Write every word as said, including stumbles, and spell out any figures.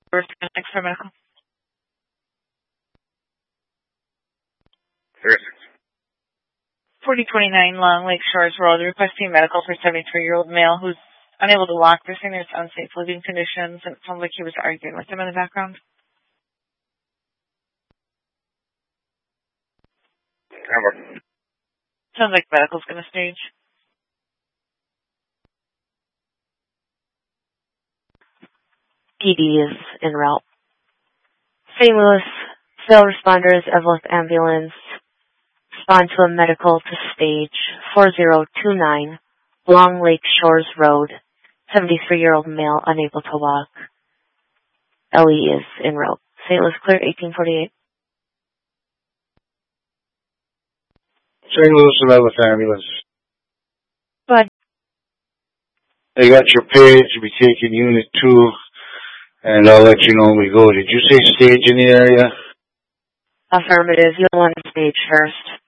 Next for medical. thirty-six. forty twenty-nine Long Lake Shores Road, requesting medical for seventy-three-year-old male who's unable to walk. They're saying there's unsafe living conditions, and it sounds like he was arguing with them in the background. Number. Sounds like medical's going to stage. P D is en route. Saint Louis, cell responders, Evelyn ambulance, respond to a medical to stage four zero two nine, Long Lake Shores Road, seventy-three-year-old male unable to walk. L E is en route. Saint Louis clear, eighteen forty-eight. Saint Louis Evelyn ambulance. Bud. They got your page to be taking unit two, and I'll let you know when we go. Did you say stage in the area? Affirmative. You'll want to stage first.